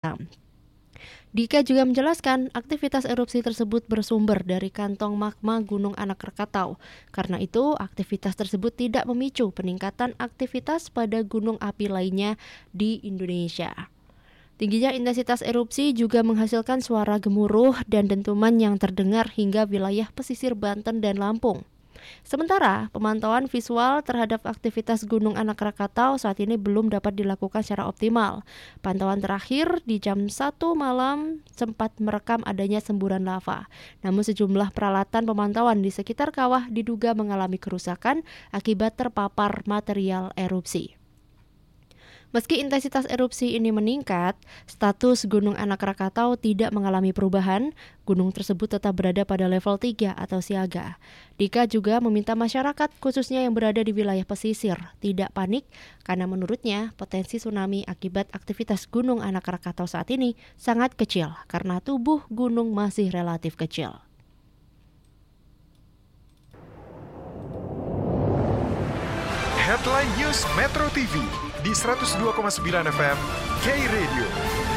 Batam. Dika juga menjelaskan aktivitas erupsi tersebut bersumber dari kantong magma Gunung Anak Rakatau. Karena itu, aktivitas tersebut tidak memicu peningkatan aktivitas pada gunung api lainnya di Indonesia. Tingginya intensitas erupsi juga menghasilkan suara gemuruh dan dentuman yang terdengar hingga wilayah pesisir Banten dan Lampung. Sementara, pemantauan visual terhadap aktivitas Gunung Anak Rakatau saat ini belum dapat dilakukan secara optimal. Pantauan terakhir di jam 1 malam sempat merekam adanya semburan lava. Namun sejumlah peralatan pemantauan di sekitar kawah diduga mengalami kerusakan akibat terpapar material erupsi. Meski intensitas erupsi ini meningkat, status Gunung Anak Rakatau tidak mengalami perubahan. Gunung tersebut tetap berada pada level 3 atau siaga. Dika juga meminta masyarakat khususnya yang berada di wilayah pesisir tidak panik karena menurutnya potensi tsunami akibat aktivitas Gunung Anak Rakatau saat ini sangat kecil karena tubuh gunung masih relatif kecil. Headline News Metro TV di 102,9 FM K Radio.